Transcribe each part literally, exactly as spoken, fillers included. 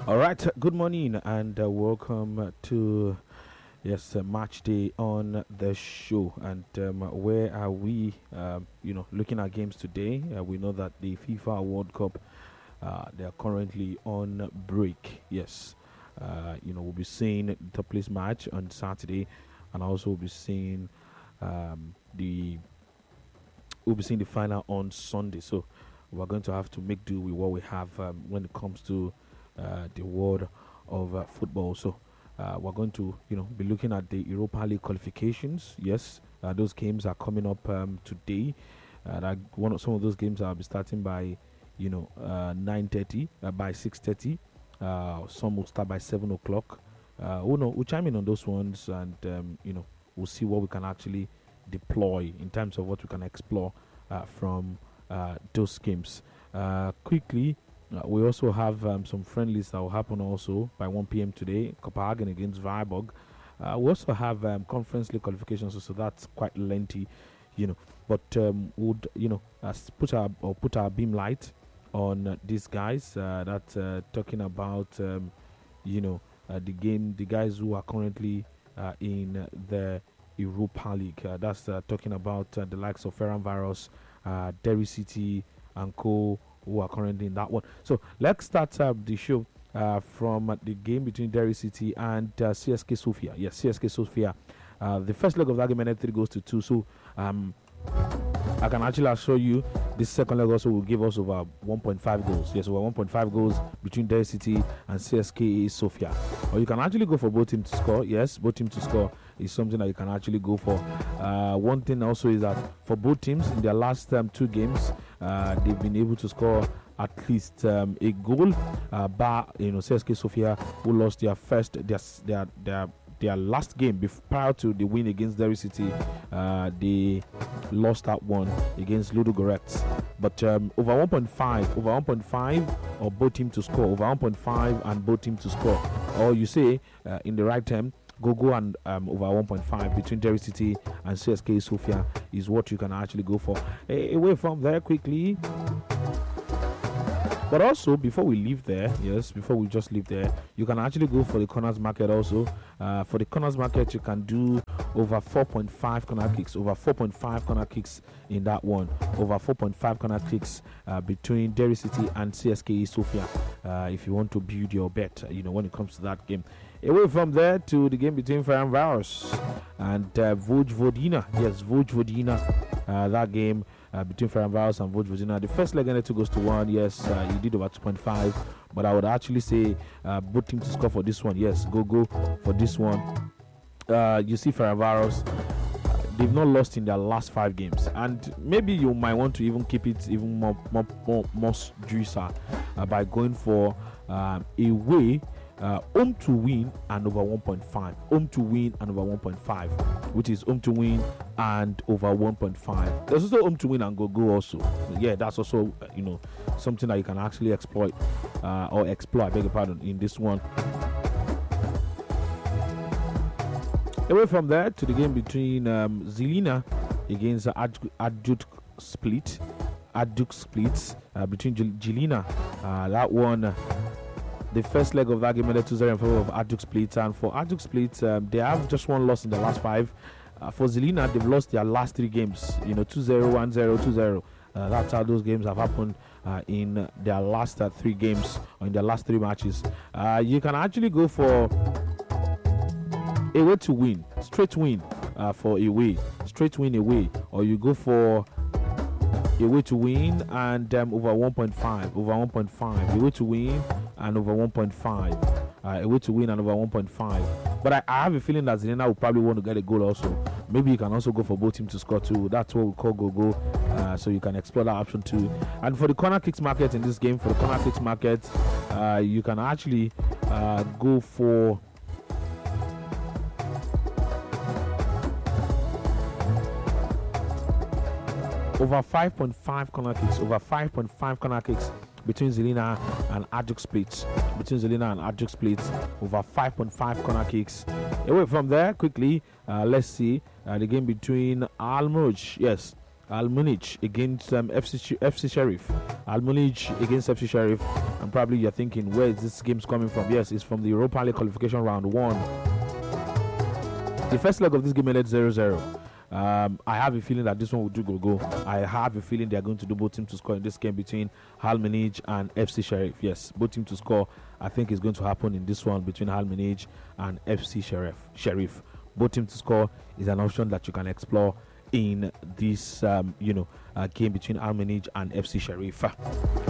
All right, good morning and uh, welcome to yes uh, match day on the show. And um, where are we? Um, you know, looking at games today. Uh, we know that the FIFA World Cup uh, they are currently on break. Yes, uh, you know we'll be seeing the top place match on Saturday, and also we'll be seeing um, the we'll be seeing the final on Sunday. So we're going to have to make do with what we have um, when it comes to uh, the world of uh, football. So uh, we're going to, you know, be looking at the Europa League qualifications. Yes, uh, those games are coming up um, today. Uh, that one of some of those games will be starting by, you know, uh, nine thirty, uh, by six thirty. Uh, some will start by seven o'clock. Uh, we'll, know, we'll chime in on those ones, and um, you know, we'll see what we can actually deploy in terms of what we can explore uh, from uh, those games. Uh, quickly, uh, we also have um, some friendlies that will happen also by one p.m. today. Copenhagen against Viborg. Uh, we also have um, conference league qualifications, so that's quite lengthy, you know. But um, would you know uh, put our or put our beam light on uh, these guys uh, that uh, talking about um, you know uh, the game, the guys who are currently uh, in the Europa League. Uh, that's uh, talking about uh, the likes of Ferran Varos, uh, Derry City, and co who are currently in that one. So let's start uh, the show uh, from uh, the game between Derry City and uh, C S K Sofia. Yes, C S K Sofia. Uh, the first leg of that game ended three goes to two. So um, I can actually assure you this second leg also will give us over one point five goals. Yes, over one point five goals between Derry City and C S K Sofia. Or you can actually go for both teams to score. Yes, both teams to score is something that you can actually go for. Uh, one thing also is that for both teams in their last um, two games, uh, they've been able to score at least um, a goal. Uh, bar you know C S K Sofia, who lost their first their their their their last game bef- prior to the win against Derry City. Uh, they lost that one against Ludogorets. But um, over one point five, over one point five, or both teams to score, over one point five and both teams to score. Or you say uh, in the right term, go go and um, over one point five between Derry City and C S K Sofia is what you can actually go for. A- away from there quickly. But also, before we leave there, yes, before we just leave there, you can actually go for the corners market also. Uh, for the corners market, you can do over four point five corner kicks, over four point five corner kicks in that one, over four point five corner kicks uh, between Derry City and C S K Sofia. Uh, if you want to build your bet, you know, when it comes to that game. Away from there to the game between Ferran Varos and uh, Vojvodina. Yes, Vojvodina. Uh, that game uh, between Ferran Varos and Vojvodina. The first leg ended two goes to one. Yes, uh, he did over two point five. But I would actually say uh, both teams to score for this one. Yes, go go for this one. Uh, you see Ferran Varos, they've not lost in their last five games, and maybe you might want to even keep it even more more more, more juicer uh, by going for um, a way. Uh, home to win and over one point five. Home to win and over one point five, which is home to win and over one point five. There's also home to win and go go also. Yeah, that's also uh, you know something that you can actually exploit uh, or explore. I beg your pardon in this one. Away from there to the game between um, Zelina against uh, Adjuk Split, Adjuk Split uh, between Jelina. Uh, that one. Uh, The first leg of that game ended two zero in favor of Adjuk Split, and for Adjuk Split, um, they have just one loss in the last five. Uh, for Zelina, they've lost their last three games, you know, two zero, one zero, two zero. Uh, that's how those games have happened uh, in their last uh, three games, or in their last three matches. Uh, you can actually go for away to win, straight win uh, for away, straight win away, or you go for away to win and um, over one point five, over one point five, away to win and over one point five, uh, away to win and over one point five. But I, I have a feeling that Zelina will probably want to get a goal also. Maybe you can also go for both teams to score too. That's what we call go-go, uh, so you can explore that option too. And for the corner kicks market in this game, for the corner kicks market, uh, you can actually uh, go for over five point five corner kicks, over five point five corner kicks between Zelina and Adjuk Split. Between Zelina and Adjuk Split, over five point five corner kicks. Away from there, quickly, uh, let's see uh, the game between Almoj. Yes, Al Munich against um, F C Sh- F C Sheriff. Al Munich against F C Sheriff. And probably you're thinking, where is this game's coming from? Yes, it's from the Europa League qualification round one. The first leg of this game ended zero zero. Um, I have a feeling that this one will do go go. I have a feeling they are going to do both teams to score in this game between Al Munich and F C Sheriff. Yes, both teams to score. I think is going to happen in this one between Al Munich and F C Sheriff. Sheriff. Both teams to score is an option that you can explore in this, um, you know, uh, game between Al Munich and F C Sheriff. Uh,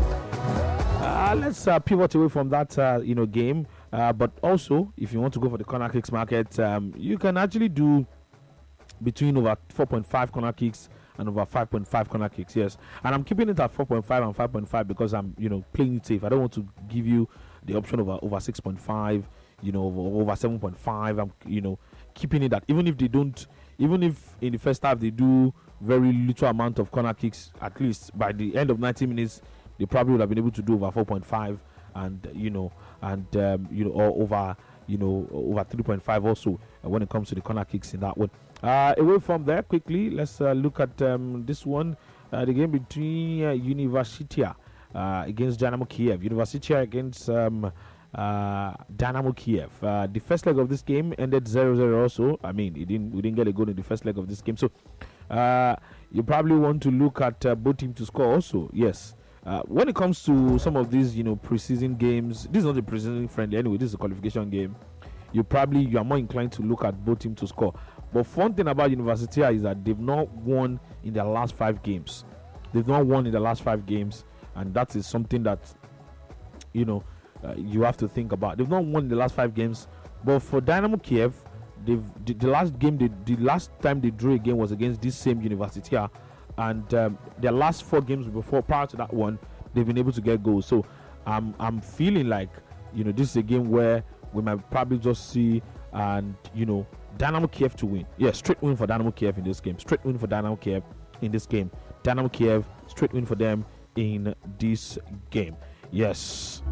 let's uh, pivot away from that, uh, you know, game. Uh, but also, if you want to go for the corner kicks market, um, you can actually do between over four point five corner kicks and over five point five corner kicks. Yes, and I'm keeping it at four point five and five point five because I'm, you know, playing it safe. I don't want to give you the option over over six point five, you know, over, over seven point five. I'm, you know, keeping it that even if they don't, even if in the first half they do very little amount of corner kicks, at least by the end of ninety minutes they probably would have been able to do over four point five, and you know, and um, you know, or over, you know, over three point five also uh, when it comes to the corner kicks in that one. Uh, away from there, quickly let's uh, look at um, this one, uh, the game between uh, Universitia uh, against Dynamo Kiev. Universitia against um, uh, Dynamo Kiev. Uh, the first leg of this game ended zero zero also. I mean, it didn't we didn't get a goal in the first leg of this game, so uh, you probably want to look at uh, both teams to score also. Yes. Uh, when it comes to some of these, you know, preseason games, this is not a preseason friendly anyway. This is a qualification game. You probably you are more inclined to look at both teams to score. But one thing about Universitia is that they've not won in their last five games. They've not won in the last five games, and that is something that, you know, uh, you have to think about. They've not won in the last five games, but for Dynamo Kiev, they've the, the last game, they, the last time they drew a game was against this same Universitia, and um, their last four games before prior to that one, they've been able to get goals. So I'm I'm feeling like, you know, this is a game where we might probably just see, and you know, Dynamo Kiev to win. Yeah, straight win for Dynamo Kiev in this game. Straight win for Dynamo Kiev in this game. Dynamo Kiev, straight win for them in this game. Yes.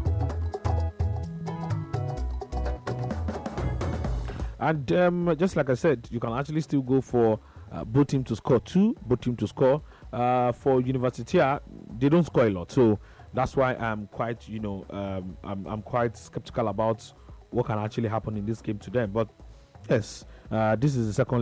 And um, just like I said, you can actually still go for uh, both teams to score two, both teams to score. Uh, for Universitia, they don't score a lot, so that's why I'm quite, you know, um, I'm I'm quite skeptical about what can actually happen in this game to them. But yes, uh, this is the second